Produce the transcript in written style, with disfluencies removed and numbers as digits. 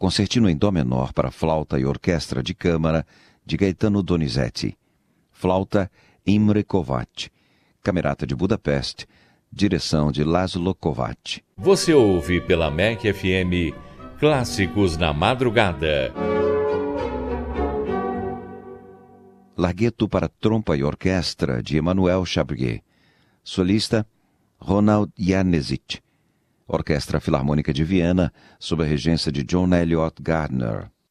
Concertino em dó menor para flauta e orquestra de câmara de Gaetano Donizetti. Flauta Imre Kovács. Camerata de Budapeste, direção de Laszlo Kovács. Você ouve pela MEC FM Clássicos na Madrugada. Largheto para trompa e orquestra de Emmanuel Chabrier. Solista Ronald Janesic. Orquestra Filarmônica de Viena, sob a regência de John Elliott Gardner.